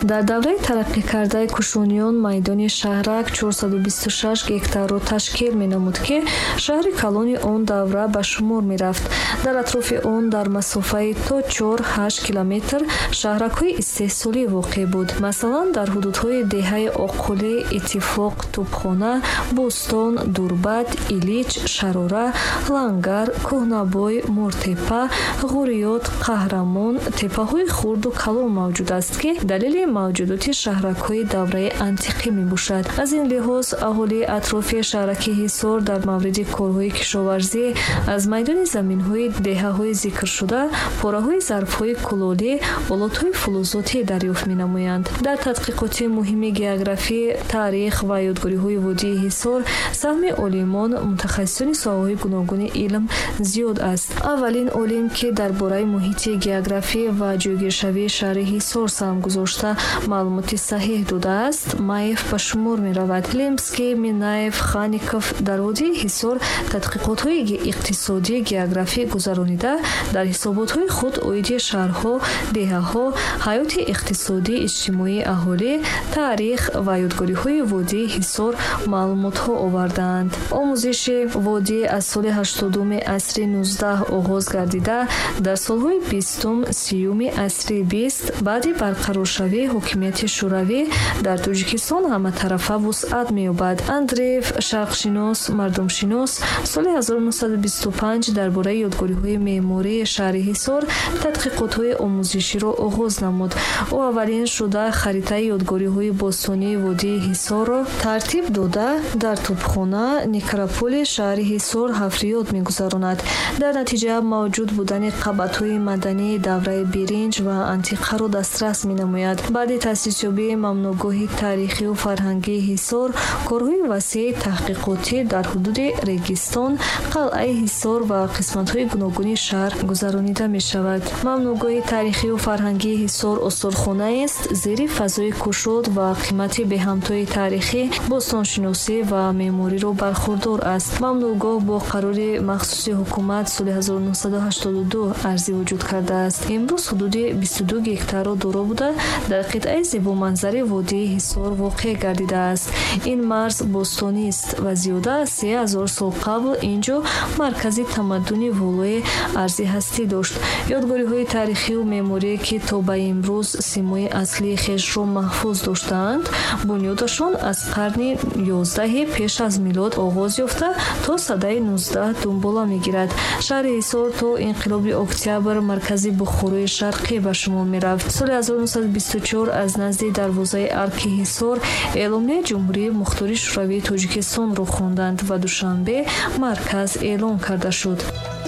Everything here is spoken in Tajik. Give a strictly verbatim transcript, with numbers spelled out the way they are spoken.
дар давраи тараққӣ кардаи кушуниён майдони шаҳрак чорсаду бисту шаш гектарро ташкил менамуд, ки шаҳри калони он давра ба шумор мерафт. дар атрофи он дар масофаи то чор-ҳашт километр шаҳракҳои истеҳсолӣ воқеъ буд. масалан дар ҳудудҳои деҳаи Оққулӣ, Иттифоқ, Тӯбхона, Бӯстон, Дурбат, Илич, Шарора, Лангар, Кӯҳнабой, Мортепа, Ғуриёт, Қаҳрамон, теппаҳои хурду калон мавҷуд аст, ки далели мавҷудоти шаҳракҳои давраи антиқӣ мебошад. аз ин лиҳоз аҳолии атрофи шаҳраки Ҳисор дар мавриди корҳои кишоварзӣ аз майдони заминҳои деҳаҳои зикршуда пораҳои зарфҳои кулолӣ, олотҳои фулузотӣ дарёфт менамоянд. дар тадқиқоти муҳими географӣ, таърих ва ёдгориҳои водии Ҳисор саҳми олимон, мутахассисони соҳаҳои гуногуни илм зиёд аст. аввалин олим, ки дар бораи муҳити географӣ ва ҷойгиршавии шаҳри Ҳисор саҳм гузошта маълумоти саҳеҳ додааст, Маев ба шумор меравад. Лемский, Минаев, Хаников дар водии Ҳисор тадқиқотҳои иқтисодӣ, географӣ гузаронида, дар ҳисоботҳои худ оиди шаҳрҳо, деҳаҳо, ҳаёти иқтисодӣ, иҷтимоии аҳолӣ, таърих ва ёдгориҳои водии Ҳисор маълумотҳо овардаанд. омӯзиши водӣ аз соли ҳаштодуми асри нуздаҳ оғоз гардида, дар солҳои бистум, сиюми асри бист баъди барқароршавии ҳокимияти шӯравӣ дар Тоҷикистон ҳаматарафа вусъат меёбад. Андреев, шарқшинос, мардумшинос, соли ҳазору нуҳсаду бисту панҷ дар бораи ёдгориҳои меъмории шаҳри Ҳисор тадқиқотҳои омӯзиширо оғоз намуд. ӯ аввалин шуда харитаи ёдгориҳои бостонии водии Ҳисорро тартиб дода, дар Тӯбхона, некрополи шаҳри Ҳисор ҳафриёд мегузаронад. дар натиҷа мавҷуд будани қабатҳои мадании давраи биринҷ ва антиқаро дастрас менамояд. баъди таъсисёбии мамнӯъгоҳи таърихию фарҳангии Ҳисор, корҳои васеъи таҳқиқотӣ дар ҳудуди регистон, қалъаи Ҳисор ва қисматҳои гуногуни шаҳр гузаронида мешавад. мамнӯъгоҳи таърихию фарҳангии Ҳисор осторхонаест зери фазои кушод ва қимати беҳамтои таърихӣ, бостоншиносӣ ва меъмориро бархурдор аст. мамнӯъгоҳ бо қарори махсуси ҳукумат соли ҳазору нуҳсаду ҳаштоду ду арзӣ вуҷуд кардааст. имрӯз ҳудуди бисту ду гектарро доро буда, дар қитъаи зебоманзари водии Ҳисор воқеъ гардидааст. ин марз бостонист ва зиёда аз се ҳазор сол қабл инҷо маркази тамаддуни волои арзиҳастӣ дошт. ёдгориҳои таърихию меъморие, ки то ба имрӯз симои аслии хешро маҳфуз доштаанд, бунёдашон аз қарни ёздаҳи пеш аз милод оғоз ёфта то садаи нуздаҳ дунбола мегирад. шаҳри Ҳисор то инқилоби октябр маркази бухорои шарқӣ ба шумор мерафт. соли ҳазору нуҳсаду бисту чор аз назди дарвозаи арки Ҳисор эъломияи ҷумҳурии мухтории шӯравии Тоҷикистонро хонданд ва душанбе марказ эълон карда шуд.